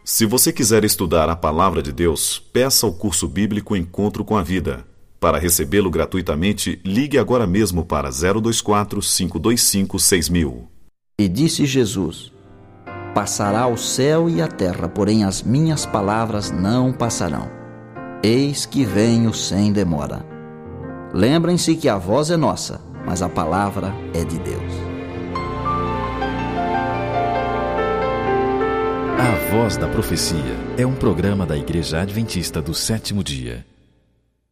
Se você quiser estudar a Palavra de Deus, peça o curso bíblico Encontro com a Vida. Para recebê-lo gratuitamente, ligue agora mesmo para 024-525-6000. E disse Jesus: Passará o céu e a terra, porém as minhas palavras não passarão. Eis que venho sem demora. Lembrem-se que a voz é nossa, mas a palavra é de Deus. A Voz da Profecia é um programa da Igreja Adventista do Sétimo Dia.